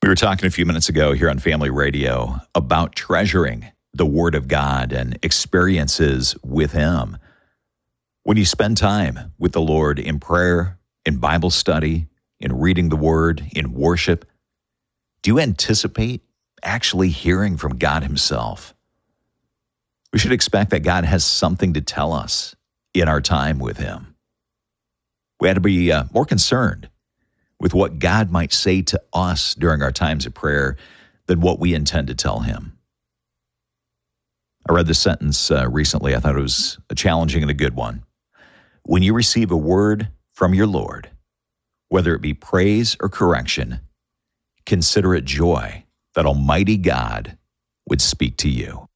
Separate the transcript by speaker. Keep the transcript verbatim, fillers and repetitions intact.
Speaker 1: We were talking a few minutes ago here on Family Radio about treasuring the Word of God and experiences with Him. When you spend time with the Lord in prayer, in Bible study, in reading the Word, in worship, do you anticipate actually hearing from God Himself? We should expect that God has something to tell us in our time with Him. We had to be uh, more concerned with what God might say to us during our times of prayer than what we intend to tell Him. I read this sentence uh, recently. I thought it was a challenging and a good one. When you receive a word from your Lord, whether it be praise or correction, consider it joy that Almighty God would speak to you.